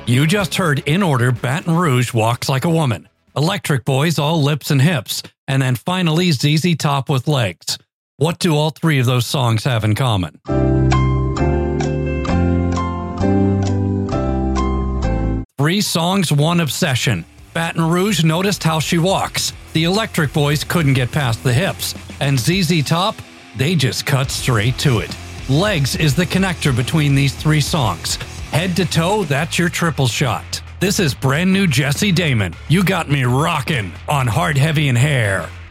You just heard in order Baton Rouge Walks Like a Woman, Electric Boys All Lips and Hips, and then finally ZZ Top with Legs. What do all three of those songs have in common? Three songs, one obsession. Baton Rouge noticed how she walks. The Electric Boys couldn't get past the hips. And ZZ Top, they just cut straight to it. Legs is the connector between these three songs. Head to toe, that's your triple shot. This is brand new Jesse Damon. You got me rockin' on Hard, Heavy, and Hair.